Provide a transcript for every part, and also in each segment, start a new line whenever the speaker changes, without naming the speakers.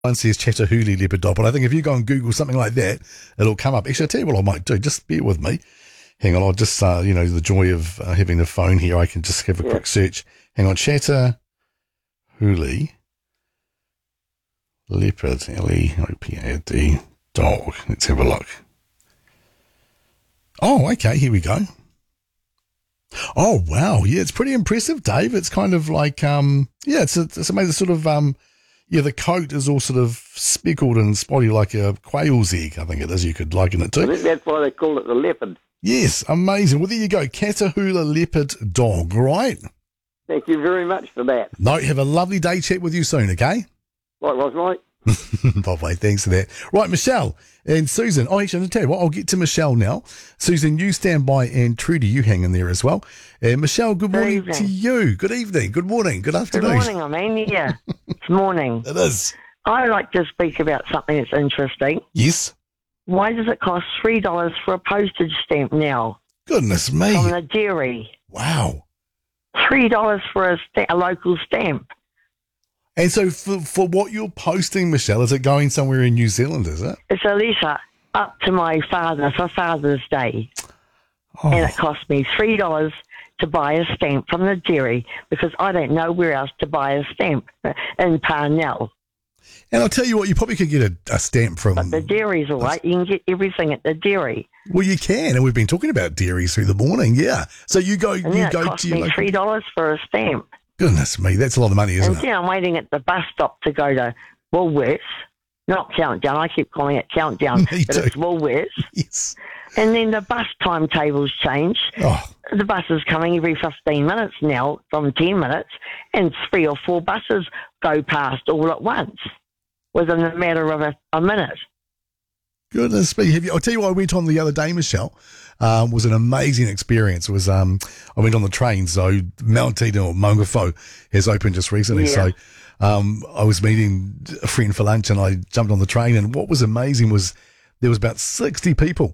One says Chattahoochee leopard dog, but I think if you go and Google something like that, it'll come up. Actually, I'll tell you what I might do. Just bear with me. Hang on, I'll just, the joy of having the phone here, I can just have a quick search. Hang on, Chattahoochee leopard, L-E-O-P-A-D, dog. Let's have a look. Oh, okay, here we go. Oh, wow. Yeah, it's pretty impressive, Dave. It's kind of like, it's amazing sort of, the coat is all sort of speckled and spotty like a quail's egg, I think it is, you could liken it to.
I think that's why they call it the leopard.
Yes, amazing. Well, there you go. Chattahoochee leopard dog, right?
Thank you very much for that.
No, have a lovely day. Chat with you soon, okay?
Likewise, mate.
Bye-bye. Thanks for that. Right, Michelle and Susan. Oh, actually, I'll tell you what, I'll get to Michelle now. Susan, you stand by, and Trudy, you hang in there as well. And Michelle, good morning to you. Good evening. Good morning. Good afternoon.
Good morning, I mean, yeah. It's morning.
It is.
I like to speak about something that's interesting.
Yes.
Why does it cost $3 for a postage stamp now?
Goodness me.
From the dairy.
Wow.
$3 for a local stamp.
And so for what you're posting, Michelle, is it going somewhere in New Zealand, is it?
It's a letter up to my father for Father's Day.
Oh.
And it cost me $3 to buy a stamp from the dairy because I don't know where else to buy a stamp in Parnell.
And I'll tell you what, you probably could get a stamp from...
But the dairy's all right. You can get everything at the dairy.
Well, you can, and we've been talking about dairies through the morning, yeah. So you go...
And it cost me $3 for a stamp.
Goodness me, that's a lot of money, isn't it?
And I'm waiting at the bus stop to go to Woolworths. Not Countdown. I keep calling it Countdown, but it's Woolworths.
Yes.
And then the bus timetables change.
Oh.
The bus is coming every 15 minutes now from 10 minutes, and 3 or 4 buses go past all at once within a matter of a minute.
Goodness me. I'll tell you what I went on the other day, Michelle. Was an amazing experience. It was I went on the train, so Mount Eden or Maungawhau has opened just recently.
Yeah.
So I was meeting a friend for lunch and I jumped on the train, and what was amazing was there was about 60 people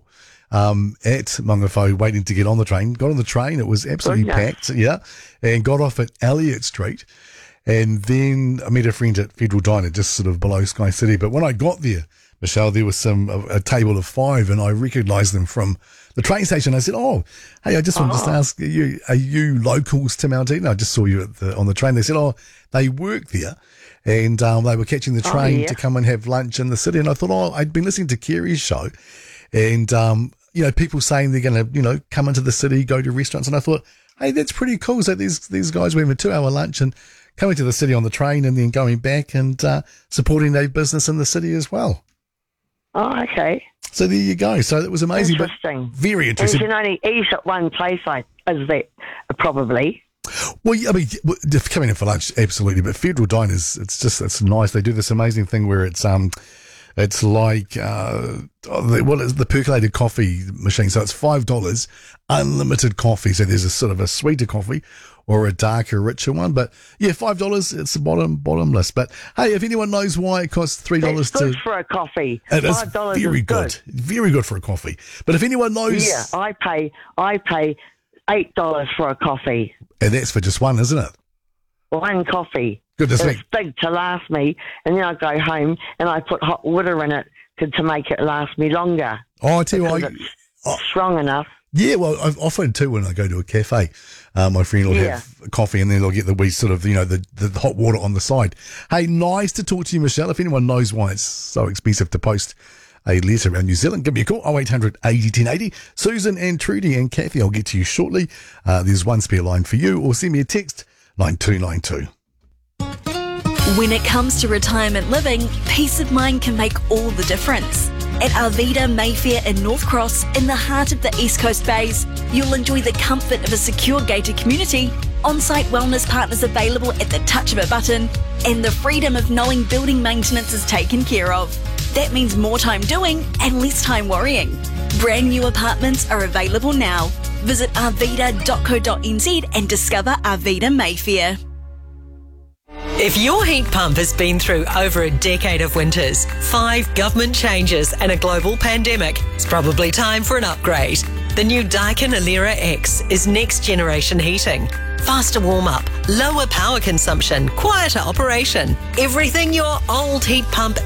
at Maungawhau waiting to get on the train. Got on the train, it was absolutely packed, yeah, and got off at Elliott Street. And then I met a friend at Federal Diner, just sort of below Sky City. But when I got there, Michelle, there was a table of 5, and I recognised them from the train station. I said, "Oh, hey, I just wanted to ask you, are you locals to Mount Eden? I just saw you on the train." They said, "Oh, they work there, and they were catching the train to come and have lunch in the city." And I thought, I'd been listening to Kerry's show, and people saying they're going to, come into the city, go to restaurants, and I thought, hey, that's pretty cool. So these guys were having a 2-hour lunch and coming to the city on the train, and then going back and supporting their business in the city as well.
Oh, okay.
So there you go. So it was amazing.
Interesting.
But very interesting.
And you can only eat at one place, is that probably?
Well, I mean, coming in for lunch, absolutely. But Federal Diners, it's nice. They do this amazing thing where it's like the percolated coffee machine. So it's $5, unlimited coffee. So there's a sort of a sweeter coffee or a darker, richer one. But yeah, $5, it's the bottomless. But hey, if anyone knows why it costs $3
it's good for a coffee.
It is
$5
very
is
good. Very good for a coffee. But if anyone knows...
Yeah, I pay $8 for a coffee.
And that's for just one, isn't it?
One coffee.
Goodness me.
It's big to last me, and then I go home and I put hot water in it to make it last me longer.
Oh, I tell you what...
It's strong enough.
Yeah, well, I've often too when I go to a cafe. My friend will have coffee and then they'll get the wee sort of, the hot water on the side. Hey, nice to talk to you, Michelle. If anyone knows why it's so expensive to post a letter around New Zealand, give me a call, 0800 80 1080. Susan and Trudy and Kathy, I'll get to you shortly. There's one spare line for you, or send me a text, 9292.
When it comes to retirement living, peace of mind can make all the difference. At Arvida Mayfair in North Cross, in the heart of the East Coast Bays, you'll enjoy the comfort of a secure gated community, on-site wellness partners available at the touch of a button, and the freedom of knowing building maintenance is taken care of. That means more time doing and less time worrying. Brand new apartments are available now. Visit arvida.co.nz and discover Arvida Mayfair.
If your heat pump has been through over a decade of winters, 5 government changes and a global pandemic, it's probably time for an upgrade. The new Daikin Alera X is next generation heating. faster warm-up, lower power consumption, quieter operation. Everything your old heat pump